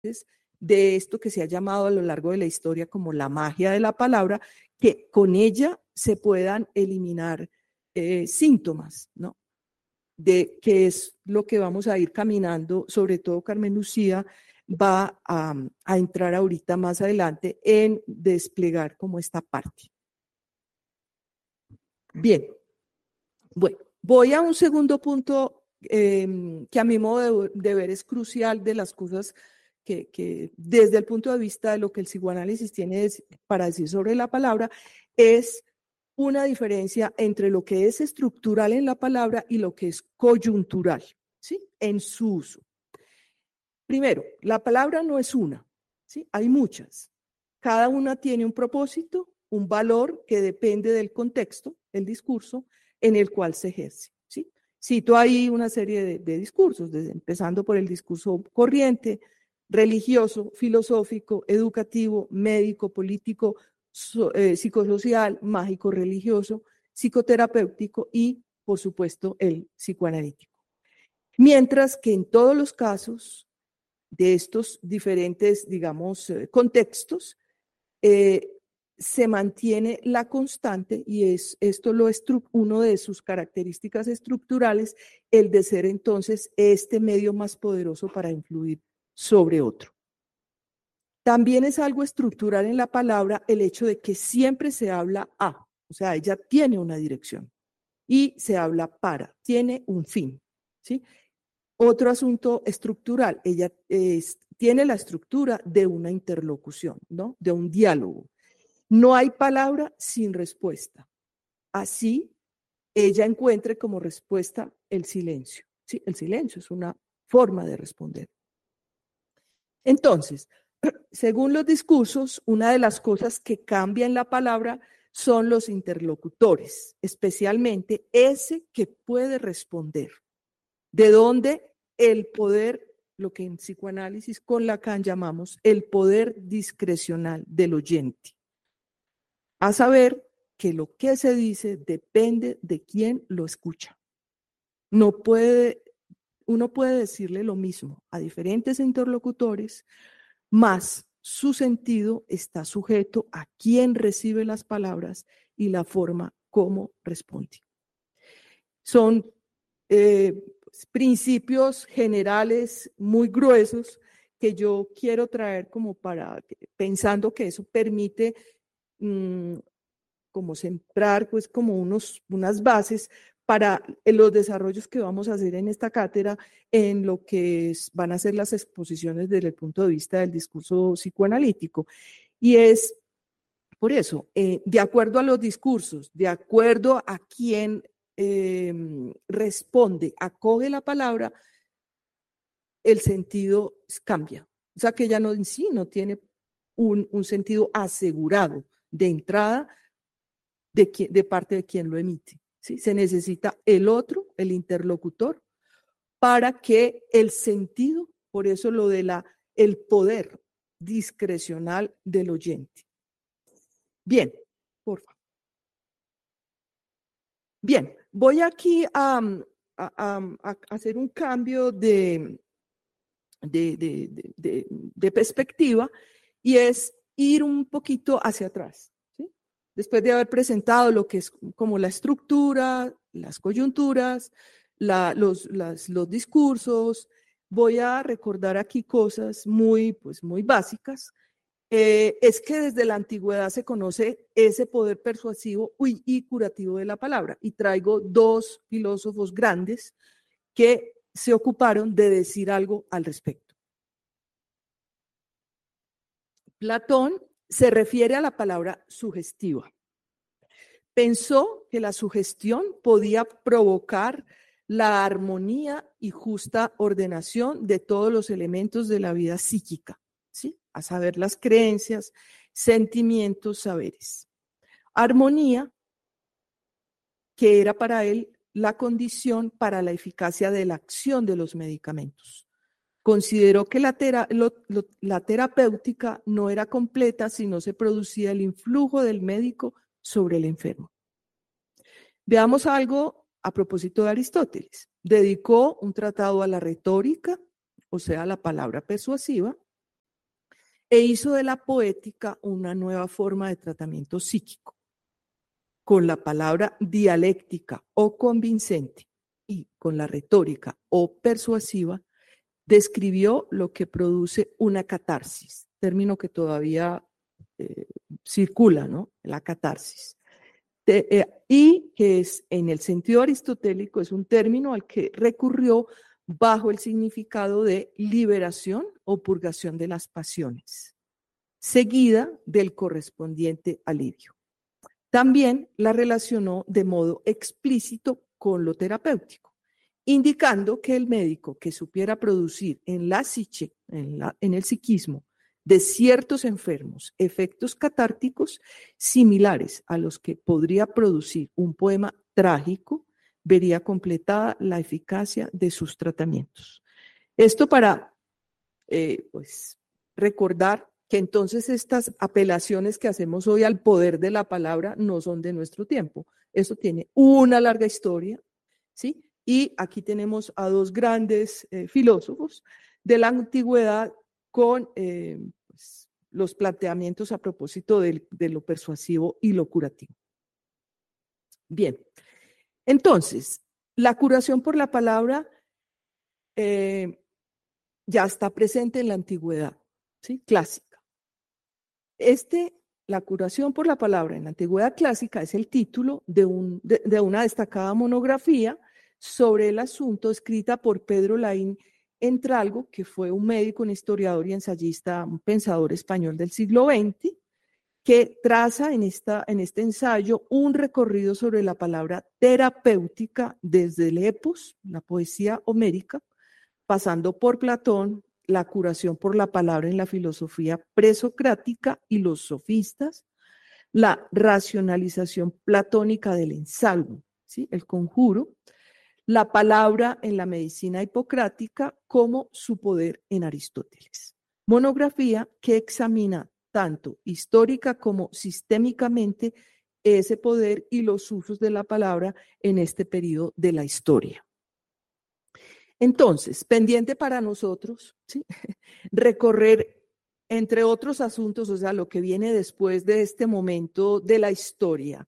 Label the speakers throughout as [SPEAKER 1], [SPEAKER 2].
[SPEAKER 1] de esto que se ha llamado a lo largo de la historia como la magia de la palabra, que con ella se puedan eliminar síntomas, ¿no? De qué es lo que vamos a ir caminando, sobre todo Carmen Lucía va a entrar ahorita más adelante en desplegar como esta parte. Bien, bueno, voy a un segundo punto que a mi modo de ver es crucial de las cosas que desde el punto de vista de lo que el psicoanálisis tiene para decir sobre la palabra, es una diferencia entre lo que es estructural en la palabra y lo que es coyuntural, ¿sí? En su uso. Primero, la palabra no es una, ¿sí? Hay muchas. Cada una tiene un propósito, un valor que depende del contexto, el discurso en el cual se ejerce, ¿sí? Cito ahí una serie de discursos, empezando por el discurso corriente, religioso, filosófico, educativo, médico, político, psicosocial, mágico, religioso, psicoterapéutico y, por supuesto, el psicoanalítico. Mientras que en todos los casos de estos diferentes, digamos, contextos, se mantiene la constante y es esto uno de sus características estructurales, el de ser entonces este medio más poderoso para influir sobre otro. También es algo estructural en la palabra el hecho de que siempre se habla a, o sea, ella tiene una dirección y se habla para, tiene un fin, ¿sí? Otro asunto estructural, ella tiene la estructura de una interlocución, ¿no? De un diálogo. No hay palabra sin respuesta. Así, ella encuentre como respuesta el silencio. Sí, el silencio es una forma de responder. Entonces, según los discursos, una de las cosas que cambia en la palabra son los interlocutores, especialmente ese que puede responder. De donde el poder, lo que en psicoanálisis con Lacan llamamos el poder discrecional del oyente. A saber que lo que se dice depende de quién lo escucha. Uno puede decirle lo mismo a diferentes interlocutores, más su sentido está sujeto a quién recibe las palabras y la forma como responde. Son principios generales muy gruesos que yo quiero traer como pensando que eso permite como centrar pues como unas bases para los desarrollos que vamos a hacer en esta cátedra en lo que van a ser las exposiciones desde el punto de vista del discurso psicoanalítico. Y es por eso, de acuerdo a los discursos, de acuerdo a quién responde, acoge la palabra, el sentido cambia. O sea que ella no, en sí no tiene un sentido asegurado de entrada de parte de quien lo emite. ¿Sí? Se necesita el otro, el interlocutor, para que el sentido, por eso lo de el poder discrecional del oyente. Bien, por favor. Bien, voy aquí a hacer un cambio de perspectiva y es ir un poquito hacia atrás. ¿Sí? Después de haber presentado lo que es como la estructura, las coyunturas, los discursos, voy a recordar aquí cosas muy básicas. Es que desde la antigüedad se conoce ese poder persuasivo y curativo de la palabra. Y traigo dos filósofos grandes que se ocuparon de decir algo al respecto. Platón se refiere a la palabra sugestiva. Pensó que la sugestión podía provocar la armonía y justa ordenación de todos los elementos de la vida psíquica, ¿sí? A saber, las creencias, sentimientos, saberes. Armonía, que era para él la condición para la eficacia de la acción de los medicamentos. Consideró que la terapéutica no era completa si no se producía el influjo del médico sobre el enfermo. Veamos algo a propósito de Aristóteles. Dedicó un tratado a la retórica, o sea, a la palabra persuasiva, e hizo de la poética una nueva forma de tratamiento psíquico. Con la palabra dialéctica o convincente y con la retórica o persuasiva, describió lo que produce una catarsis, término que todavía circula, ¿no? La catarsis. Y que es, en el sentido aristotélico, es un término al que recurrió bajo el significado de liberación o purgación de las pasiones, seguida del correspondiente alivio. También la relacionó de modo explícito con lo terapéutico, indicando que el médico que supiera producir en la psique, en el psiquismo de ciertos enfermos efectos catárticos similares a los que podría producir un poema trágico, vería completada la eficacia de sus tratamientos. Esto para pues, recordar que entonces estas apelaciones que hacemos hoy al poder de la palabra no son de nuestro tiempo. Eso tiene una larga historia, ¿sí? Y aquí tenemos a dos grandes filósofos de la antigüedad con pues, los planteamientos a propósito de lo persuasivo y lo curativo. Bien, entonces, la curación por la palabra ya está presente en la antigüedad, ¿sí? Clásica. La curación por la palabra en la antigüedad clásica es el título de una destacada monografía sobre el asunto escrita por Pedro Laín Entralgo, que fue un médico, un historiador y ensayista, un pensador español del siglo XX, que traza en este ensayo un recorrido sobre la palabra terapéutica desde el epos, la poesía homérica, pasando por Platón, la curación por la palabra en la filosofía presocrática y los sofistas, la racionalización platónica del ensalmo, ¿sí? El conjuro, la palabra en la medicina hipocrática como su poder en Aristóteles. Monografía que examina tanto histórica como sistémicamente ese poder y los usos de la palabra en este periodo de la historia. Entonces, pendiente para nosotros, ¿sí? Recorrer, entre otros asuntos, o sea, lo que viene después de este momento de la historia,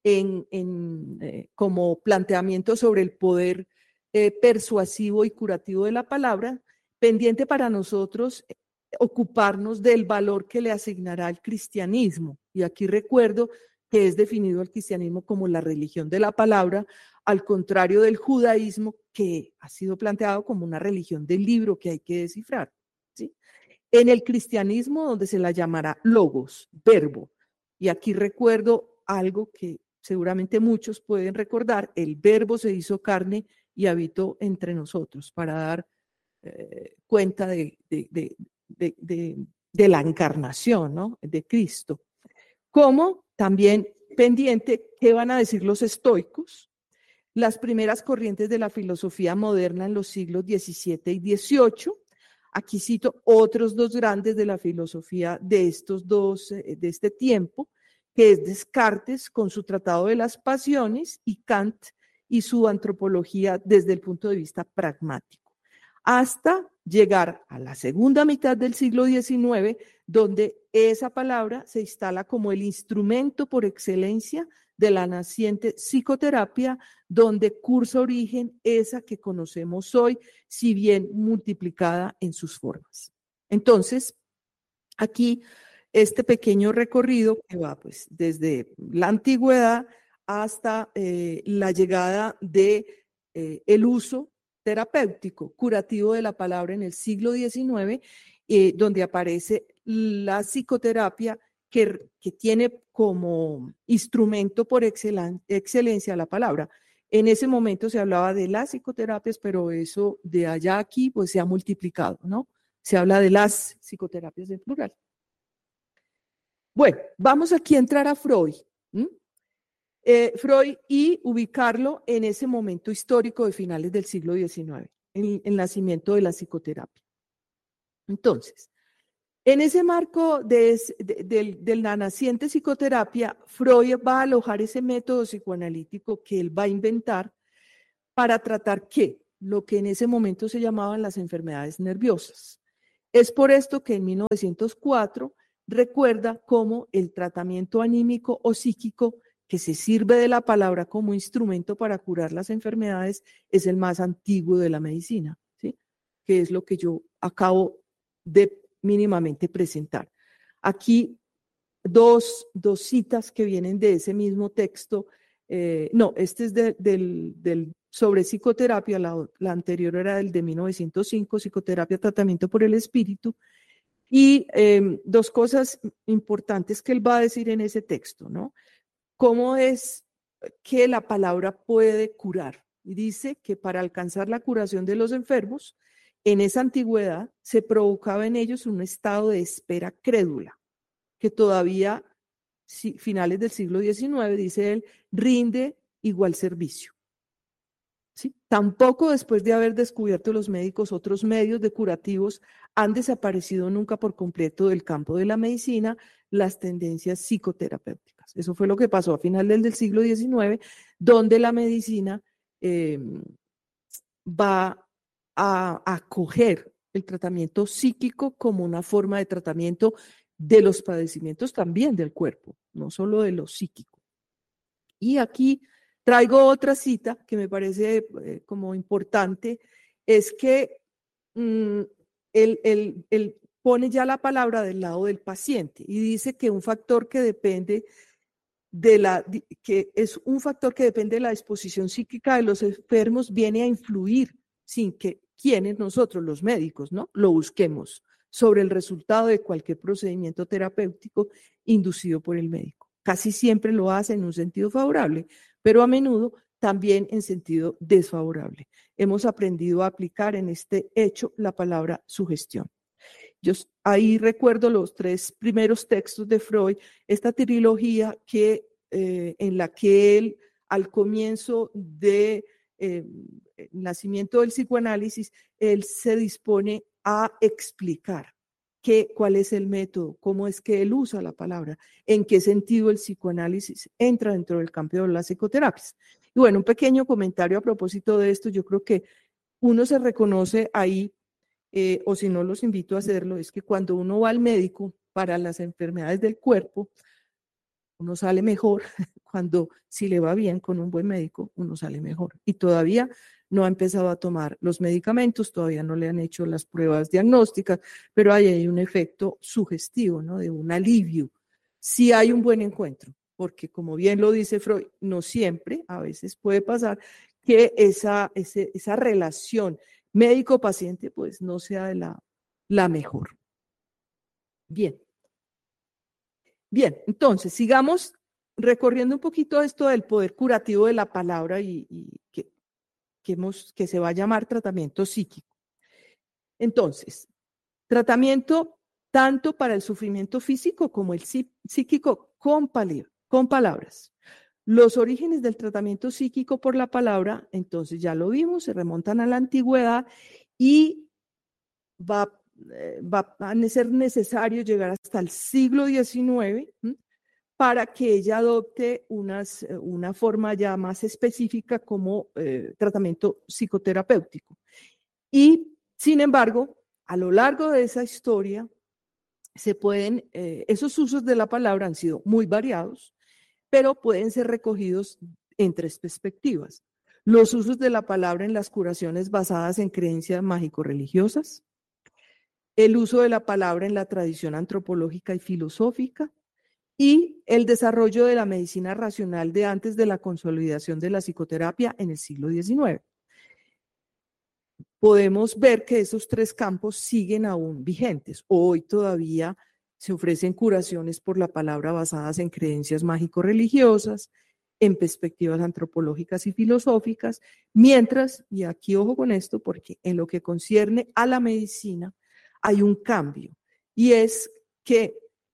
[SPEAKER 1] como planteamiento sobre el poder persuasivo y curativo de la palabra, pendiente para nosotros ocuparnos del valor que le asignará el cristianismo. Y aquí recuerdo que es definido el cristianismo como la religión de la palabra, al contrario del judaísmo, que ha sido planteado como una religión del libro que hay que descifrar, ¿sí? En el cristianismo, donde se la llamará logos, verbo. Y aquí recuerdo algo que seguramente muchos pueden recordar: el verbo se hizo carne y habitó entre nosotros, para dar cuenta de la encarnación, ¿no? De Cristo. Como también pendiente, ¿qué van a decir los estoicos? Las primeras corrientes de la filosofía moderna en los siglos XVII y XVIII. Aquí cito otros dos grandes de la filosofía de de este tiempo, que es Descartes con su Tratado de las Pasiones y Kant y su antropología desde el punto de vista pragmático, hasta llegar a la segunda mitad del siglo XIX, donde esa palabra se instala como el instrumento por excelencia de la naciente psicoterapia, donde cursa origen esa que conocemos hoy, si bien multiplicada en sus formas. Entonces, aquí este pequeño recorrido que va pues desde la antigüedad hasta la llegada de el uso terapéutico, curativo de la palabra en el siglo XIX, donde aparece la psicoterapia que tiene como instrumento por excelencia la palabra. En ese momento se hablaba de las psicoterapias, pero eso de allá a aquí pues se ha multiplicado, ¿no? Se habla de las psicoterapias en plural. Bueno, vamos aquí a entrar a Freud. Freud y ubicarlo en ese momento histórico de finales del siglo XIX, el nacimiento de la psicoterapia. Entonces, en ese marco de la naciente psicoterapia, Freud va a alojar ese método psicoanalítico que él va a inventar para tratar lo que en ese momento se llamaban las enfermedades nerviosas. Es por esto que en 1904 recuerda cómo el tratamiento anímico o psíquico que se sirve de la palabra como instrumento para curar las enfermedades es el más antiguo de la medicina, ¿sí? Que es lo que yo acabo de mínimamente presentar. Aquí dos citas que vienen de ese mismo texto. No, este es del sobre psicoterapia, la anterior era del de 1905, psicoterapia, tratamiento por el espíritu. Y dos cosas importantes que él va a decir en ese texto, ¿no? ¿Cómo es que la palabra puede curar? Y dice que para alcanzar la curación de los enfermos, en esa antigüedad se provocaba en ellos un estado de espera crédula, que todavía, finales del siglo XIX, dice él, rinde igual servicio. ¿Sí? Tampoco después de haber descubierto los médicos otros medios de curativos han desaparecido nunca por completo del campo de la medicina las tendencias psicoterapéuticas. Eso fue lo que pasó a finales del siglo XIX, donde la medicina va a acoger el tratamiento psíquico como una forma de tratamiento de los padecimientos también del cuerpo, no solo de lo psíquico. Y aquí traigo otra cita que me parece como importante, es que él pone ya la palabra del lado del paciente y dice que un factor que depende que es un factor que depende de la disposición psíquica de los enfermos, viene a influir sin que quienes nosotros, los médicos, ¿no?, lo busquemos sobre el resultado de cualquier procedimiento terapéutico inducido por el médico. Casi siempre lo hace en un sentido favorable, pero a menudo también en sentido desfavorable. Hemos aprendido a aplicar en este hecho la palabra sugestión. Yo ahí recuerdo los 3 primeros textos de Freud, esta trilogía en la que él, al comienzo del nacimiento del psicoanálisis, él se dispone a explicar cuál es el método, cómo es que él usa la palabra, en qué sentido el psicoanálisis entra dentro del campo de las psicoterapias. Y bueno, un pequeño comentario a propósito de esto, yo creo que uno se reconoce ahí, o si no los invito a hacerlo, es que cuando uno va al médico para las enfermedades del cuerpo, uno sale mejor. Cuando si le va bien con un buen médico, uno sale mejor. Y todavía no ha empezado a tomar los medicamentos, todavía no le han hecho las pruebas diagnósticas, pero ahí hay un efecto sugestivo, ¿no?, de un alivio. Si hay un buen encuentro, porque como bien lo dice Freud, no siempre, a veces puede pasar que esa relación médico-paciente pues no sea la mejor. Bien, entonces sigamos recorriendo un poquito esto del poder curativo de la palabra y que se va a llamar tratamiento psíquico. Entonces, tratamiento tanto para el sufrimiento físico como el psíquico con palabras. Los orígenes del tratamiento psíquico por la palabra, entonces ya lo vimos, se remontan a la antigüedad y va a ser necesario llegar hasta el siglo XIX para que ella adopte una forma ya más específica como tratamiento psicoterapéutico. Y, sin embargo, a lo largo de esa historia, esos usos de la palabra han sido muy variados, pero pueden ser recogidos en 3 perspectivas. Los usos de la palabra en las curaciones basadas en creencias mágico-religiosas, el uso de la palabra en la tradición antropológica y filosófica, y el desarrollo de la medicina racional de antes de la consolidación de la psicoterapia en el siglo XIX. Podemos ver que esos 3 campos siguen aún vigentes. Hoy todavía se ofrecen curaciones por la palabra basadas en creencias mágico-religiosas, en perspectivas antropológicas y filosóficas, mientras, y aquí ojo con esto, porque en lo que concierne a la medicina hay un cambio, y es que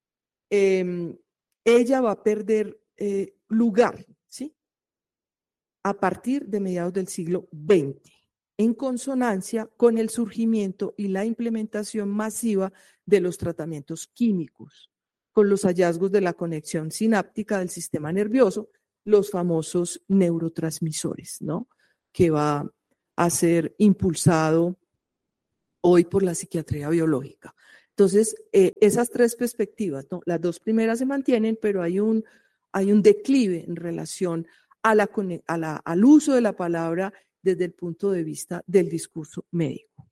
[SPEAKER 1] ella va a perder lugar, ¿sí?, a partir de mediados del siglo XX, en consonancia con el surgimiento y la implementación masiva de los tratamientos químicos, con los hallazgos de la conexión sináptica del sistema nervioso, los famosos neurotransmisores, ¿no?, que va a ser impulsado hoy por la psiquiatría biológica. Entonces, esas tres perspectivas, ¿no? Las dos primeras se mantienen, pero hay un declive en relación al uso de la palabra desde el punto de vista del discurso médico.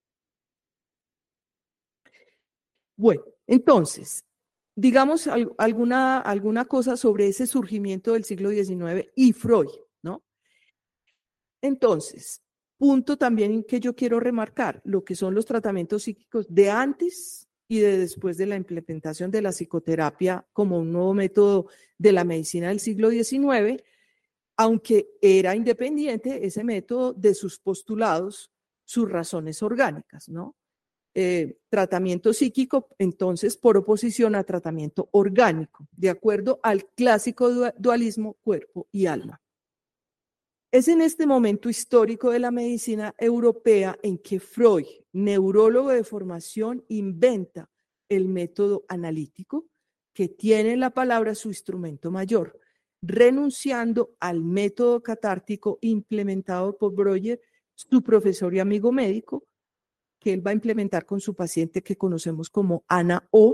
[SPEAKER 1] Bueno, entonces, digamos alguna cosa sobre ese surgimiento del siglo XIX y Freud, ¿no? Entonces, punto también que yo quiero remarcar, lo que son los tratamientos psíquicos de antes y de después de la implementación de la psicoterapia como un nuevo método de la medicina del siglo XIX, aunque era independiente ese método de sus postulados, sus razones orgánicas, ¿no? Tratamiento psíquico, entonces, por oposición a tratamiento orgánico, de acuerdo al clásico dualismo cuerpo y alma. Es en este momento histórico de la medicina europea en que Freud, neurólogo de formación, inventa el método analítico, que tiene la palabra su instrumento mayor, renunciando al método catártico implementado por Breuer, su profesor y amigo médico, que él va a implementar con su paciente que conocemos como Ana O,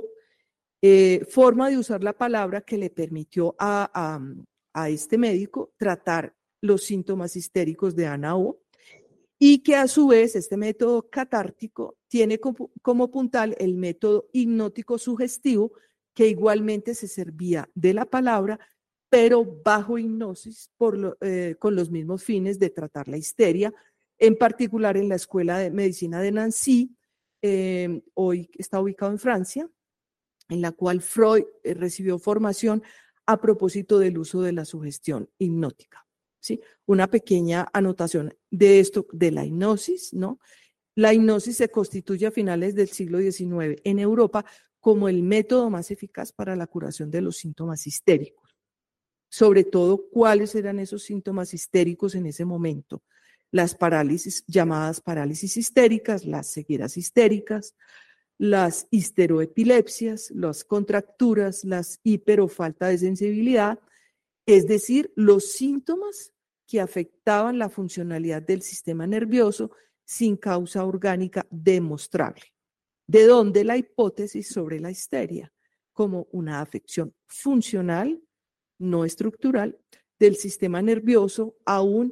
[SPEAKER 1] forma de usar la palabra que le permitió a este médico tratar los síntomas histéricos de Ana O, y que a su vez este método catártico tiene como puntal el método hipnótico sugestivo, que igualmente se servía de la palabra, pero bajo hipnosis con los mismos fines de tratar la histeria, en particular en la Escuela de Medicina de Nancy, hoy está ubicado en Francia, en la cual Freud recibió formación a propósito del uso de la sugestión hipnótica. ¿Sí? Una pequeña anotación de esto, de la hipnosis, ¿no? La hipnosis se constituye a finales del siglo XIX en Europa como el método más eficaz para la curación de los síntomas histéricos. Sobre todo, ¿cuáles eran esos síntomas histéricos en ese momento? Las parálisis, llamadas parálisis histéricas, las cegueras histéricas, las histeroepilepsias, las contracturas, las hiper o falta de sensibilidad, es decir, los síntomas que afectaban la funcionalidad del sistema nervioso sin causa orgánica demostrable. De donde la hipótesis sobre la histeria como una afección funcional, no estructural, del sistema nervioso, aún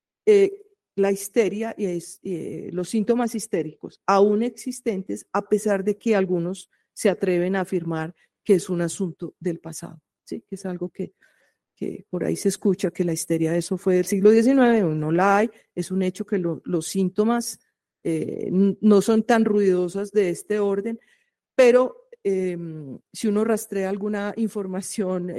[SPEAKER 1] la histeria y los síntomas histéricos aún existentes, a pesar de que algunos se atreven a afirmar que es un asunto del pasado, ¿sí? Que es algo que por ahí se escucha que la histeria, eso fue del siglo XIX, no la hay, es un hecho que los síntomas no son tan ruidosos de este orden, pero si uno rastrea alguna información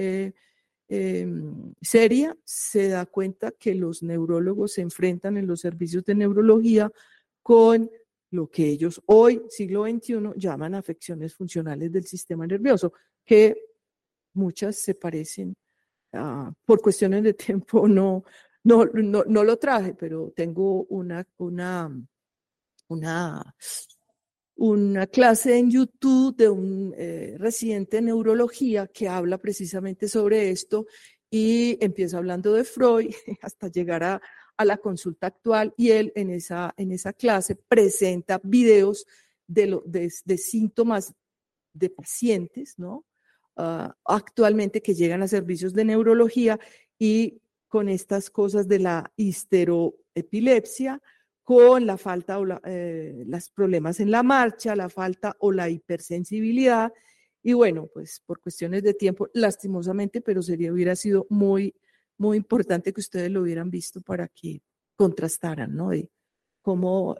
[SPEAKER 1] seria, se da cuenta que los neurólogos se enfrentan en los servicios de neurología con lo que ellos hoy, siglo XXI, llaman afecciones funcionales del sistema nervioso, que muchas se parecen. Por cuestiones de tiempo no lo traje, pero tengo una clase en YouTube de un residente de neurología que habla precisamente sobre esto y empieza hablando de Freud hasta llegar a la consulta actual, y él en esa clase presenta videos de síntomas de pacientes, ¿no? Actualmente que llegan a servicios de neurología y con estas cosas de la histeroepilepsia, con la falta o los problemas en la marcha, la falta o la hipersensibilidad. Y bueno, pues por cuestiones de tiempo, lastimosamente, pero hubiera sido muy, muy importante que ustedes lo hubieran visto para que contrastaran, ¿no? De cómo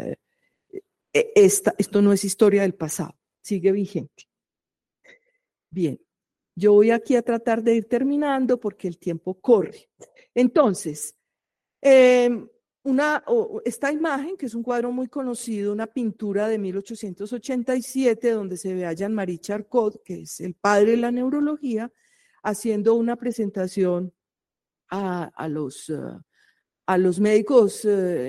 [SPEAKER 1] esto no es historia del pasado, sigue vigente. Bien, yo voy aquí a tratar de ir terminando porque el tiempo corre. Entonces, esta imagen, que es un cuadro muy conocido, una pintura de 1887, donde se ve a Jean-Marie Charcot, que es el padre de la neurología, haciendo una presentación a los médicos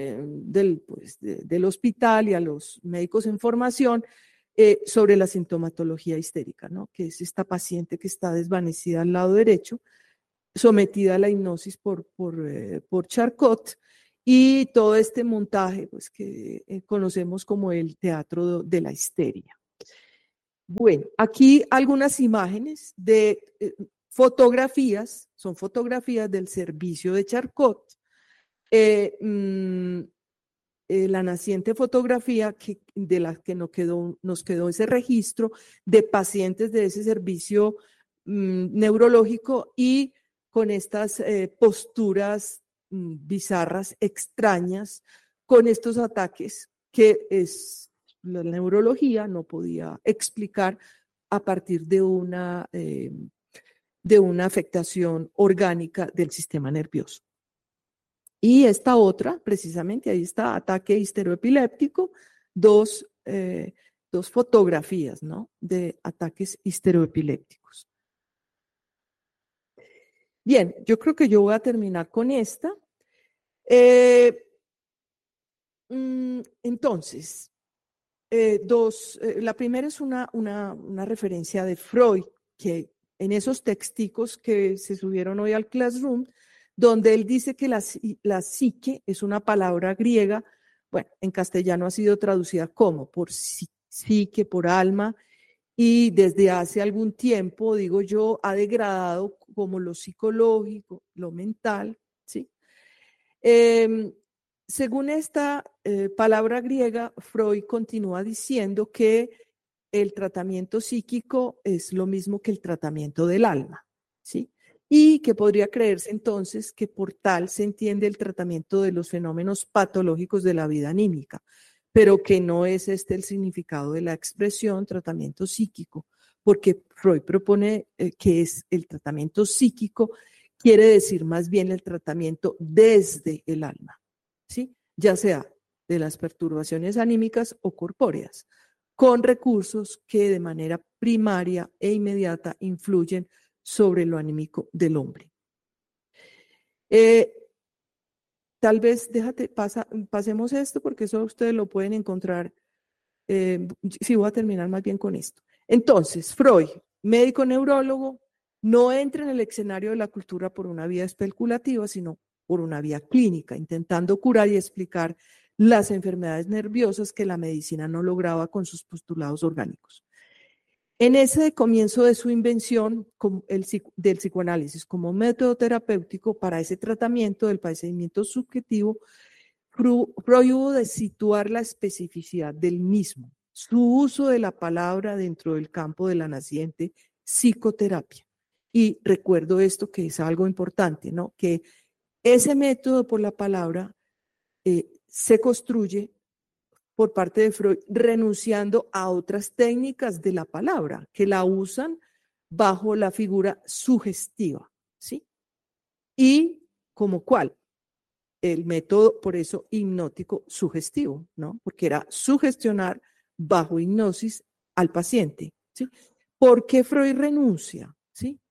[SPEAKER 1] del hospital y a los médicos en formación sobre la sintomatología histérica, ¿no? Que es esta paciente que está desvanecida al lado derecho, sometida a la hipnosis por Charcot, y todo este montaje pues, que conocemos como el teatro de la histeria. Bueno, aquí algunas imágenes de fotografías, son fotografías del servicio de Charcot. La naciente fotografía de la que nos quedó ese registro de pacientes de ese servicio neurológico y con estas posturas bizarras, extrañas, con estos ataques que la neurología no podía explicar a partir de una afectación orgánica del sistema nervioso. Y esta otra, precisamente, ahí está, ataque histeroepiléptico, dos fotografías, ¿no? De ataques histeroepilépticos. Bien, yo creo que yo voy a terminar con esta. Entonces, la primera es una referencia de Freud, que en esos texticos que se subieron hoy al Classroom, donde él dice que la psique es una palabra griega, bueno, en castellano ha sido traducida como por psique, por alma, y desde hace algún tiempo, digo yo, ha degradado como lo psicológico, lo mental, ¿sí? Según esta palabra griega, Freud continúa diciendo que el tratamiento psíquico es lo mismo que el tratamiento del alma, ¿sí? Y que podría creerse entonces que por tal se entiende el tratamiento de los fenómenos patológicos de la vida anímica, pero que no es este el significado de la expresión tratamiento psíquico, porque Freud propone que es el tratamiento psíquico, quiere decir más bien el tratamiento desde el alma, ¿sí? Ya sea de las perturbaciones anímicas o corpóreas, con recursos que de manera primaria e inmediata influyen sobre lo anímico del hombre. Tal vez, pasemos esto porque eso ustedes lo pueden encontrar. Sí, voy a terminar más bien con esto. Entonces, Freud, médico neurólogo, no entra en el escenario de la cultura por una vía especulativa, sino por una vía clínica, intentando curar y explicar las enfermedades nerviosas que la medicina no lograba con sus postulados orgánicos. En ese comienzo de su invención del psicoanálisis como método terapéutico para ese tratamiento del padecimiento subjetivo, Freud hubo de situar la especificidad del mismo, su uso de la palabra dentro del campo de la naciente psicoterapia. Y recuerdo esto que es algo importante, ¿no? Que ese método por la palabra se construye por parte de Freud, renunciando a otras técnicas de la palabra que la usan bajo la figura sugestiva, ¿sí? Y como cuál, el método, por eso, hipnótico sugestivo, ¿no? Porque era sugestionar bajo hipnosis al paciente, ¿sí? ¿Por qué Freud renuncia? ¿Sí?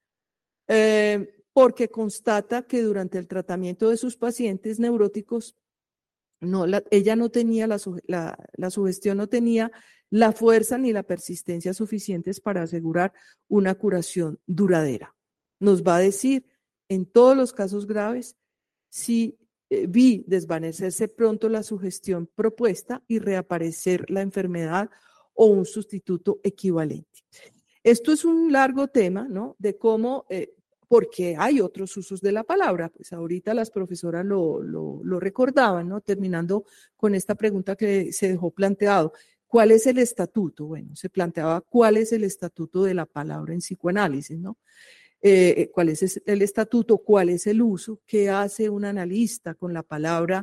[SPEAKER 1] Porque constata que durante el tratamiento de sus pacientes neuróticos, ella no tenía la sugestión, no tenía la fuerza ni la persistencia suficientes para asegurar una curación duradera. Nos va a decir, en todos los casos graves, si vi desvanecerse pronto la sugestión propuesta y reaparecer la enfermedad o un sustituto equivalente. Esto es un largo tema, ¿no? De cómo, porque hay otros usos de la palabra, pues ahorita las profesoras lo recordaban, ¿no? Terminando con esta pregunta que se dejó planteado. ¿Cuál es el estatuto? Bueno, se planteaba cuál es el estatuto de la palabra en psicoanálisis, ¿no? ¿Cuál es el estatuto? ¿Cuál es el uso? ¿Qué hace un analista con la palabra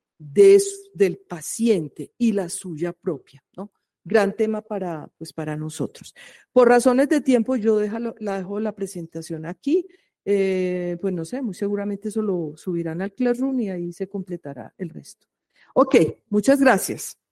[SPEAKER 1] del paciente y la suya propia, ¿no? Gran tema pues para nosotros. Por razones de tiempo, yo dejo la presentación aquí. Pues no sé, muy seguramente eso lo subirán al Classroom y ahí se completará el resto. Ok, muchas gracias.